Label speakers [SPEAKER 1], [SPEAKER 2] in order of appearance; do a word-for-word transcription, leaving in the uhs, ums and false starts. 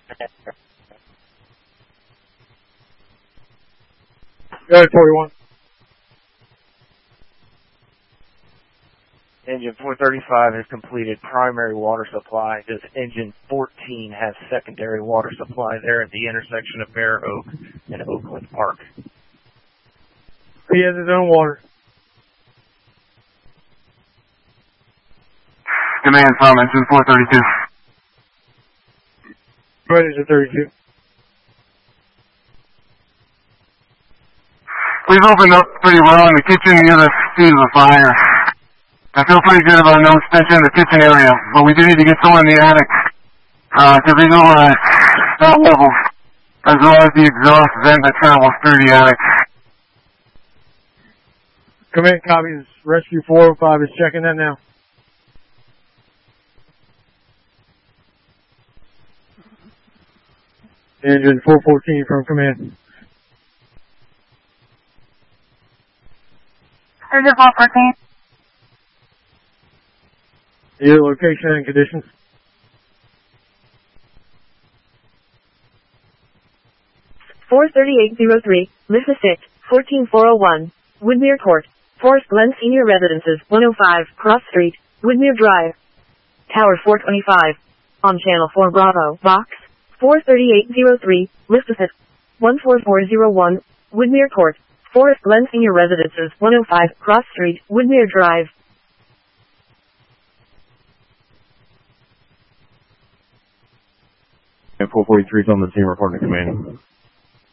[SPEAKER 1] Go ahead, forty-one.
[SPEAKER 2] Engine four thirty-five has completed primary water supply. Does engine fourteen have secondary water supply there at the intersection of Bear Oak and Oakland Park?
[SPEAKER 1] He has his own water.
[SPEAKER 3] Command from engine four thirty-two.
[SPEAKER 1] Go ahead, engine thirty-two.
[SPEAKER 3] We've opened up pretty well in the kitchen near the scene of the fire. I feel pretty good about no extension in the kitchen area, but we do need to get someone in the attic uh, to visualize that level, as well as the exhaust vent that travels through the attic.
[SPEAKER 1] Command copies. Rescue four oh five is checking that now. Engine four fourteen from command.
[SPEAKER 4] Engine four fourteen.
[SPEAKER 1] Your location and conditions.
[SPEAKER 5] four thirty-eight oh three, Mississippi, fourteen four oh one, Woodmere Court, Forest Glen Senior Residences, one oh five, Cross Street, Woodmere Drive. Tower four twenty-five. On Channel four Bravo, Box, four thirty-eight oh three, Mississippi, one four four oh one, Woodmere Court, Forest Glen Senior Residences, one oh five, Cross Street, Woodmere Drive.
[SPEAKER 6] And four forty-three is on the team reporting to command.